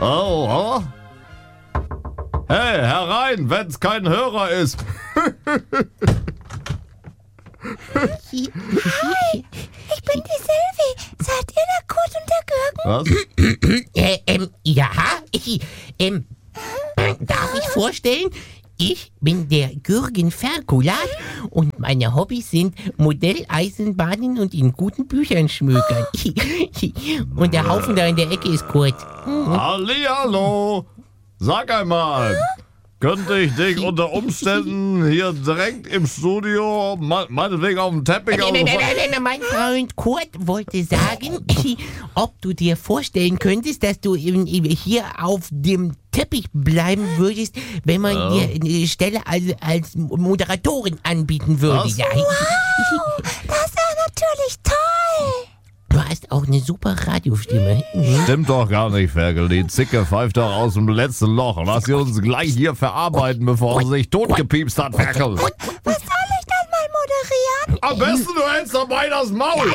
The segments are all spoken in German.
Oh. Hey, herein, wenn's kein Hörer ist. Hi, ich bin die Sylvie. Seid ihr der Kurt und der Gürgen? Was? Ja, darf ich vorstellen? Ich bin der Gürgen Ferkulat und meine Hobbys sind Modelleisenbahnen und in guten Büchern schmökern. Und der Haufen da in der Ecke ist Kurt. Hallihallo. Sag einmal, könnte ich dich unter Umständen hier direkt im Studio, meinetwegen auf dem Teppich... Nein, mein Freund Kurt wollte sagen, ob du dir vorstellen könntest, dass du hier auf dem Teppich bleiben würdest, wenn man dir eine Stelle als Moderatorin anbieten würde. Was? Ja. Wow, das ist ja natürlich toll. Du hast auch eine super Radiostimme. Stimmt doch gar nicht, Ferkel. Die Zicke pfeift doch aus dem letzten Loch. Lass sie uns gleich hier verarbeiten, bevor sie sich totgepiepst hat, Ferkel. Was soll ich dann mal moderieren? Am besten du hältst dabei das Maul.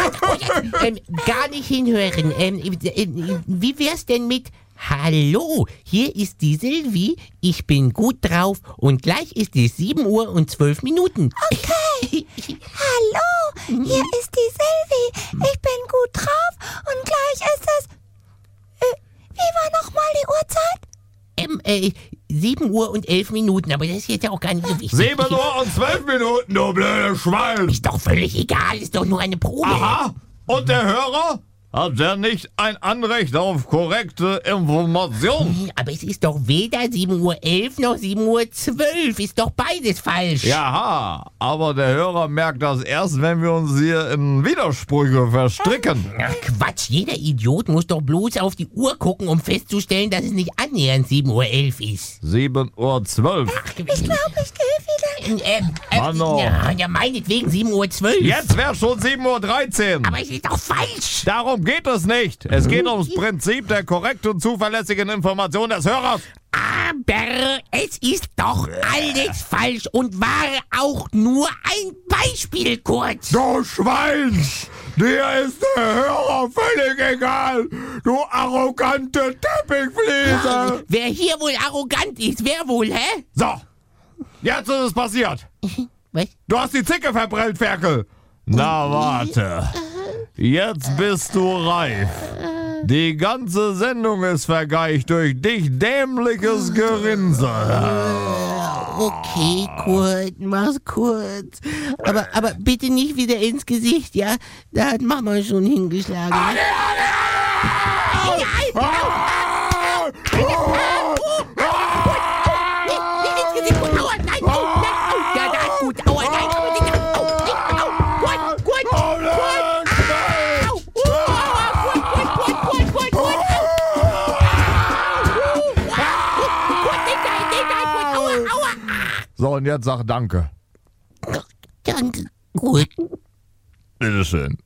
Gar nicht hinhören. Wie wär's denn mit Hallo, hier ist die Sylvie, ich bin gut drauf und gleich ist es 7 Uhr und 12 Minuten. Okay. Hallo, hier ist die Sylvie. Ich bin gut drauf und gleich ist es... wie war nochmal die Uhrzeit? 7 Uhr und 11 Minuten, aber das ist jetzt ja auch gar nicht so wichtig. 7 Uhr und 12 Minuten, du blöde Schwein. Ist doch völlig egal, ist doch nur eine Probe. Aha, und der Hörer? Hat der nicht ein Anrecht auf korrekte Information? Aber es ist doch weder 7:11 Uhr noch 7:12 Uhr. Ist doch beides falsch. Jaha, aber der Hörer merkt das erst, wenn wir uns hier in Widersprüche verstricken. Ach Quatsch, jeder Idiot muss doch bloß auf die Uhr gucken, um festzustellen, dass es nicht annähernd 7:11 Uhr ist. 7:12 Uhr. Ich glaube, ich gehe wieder. Mano. Ja, meinetwegen 7:12 Uhr. Jetzt wäre schon 7:13 Uhr. Aber es ist doch falsch. Darum geht es nicht. Es geht ums Prinzip der korrekten und zuverlässigen Information des Hörers. Aber es ist doch alles falsch und war auch nur ein Beispiel, Kurt. Du Schwein! Dir ist der Hörer völlig egal, du arrogante Teppichfliese! Wer hier wohl arrogant ist, wer wohl, hä? So, jetzt ist es passiert. Was? Du hast die Zicke verbrennt, Ferkel. Na warte, jetzt bist du reif. Die ganze Sendung ist vergeigt durch dich dämliches Gerinse. Okay, Kurt, mach's kurz. Aber bitte nicht wieder ins Gesicht, ja? Da hat Mama schon hingeschlagen. So, und jetzt sag Danke. Danke, gut. Bitteschön.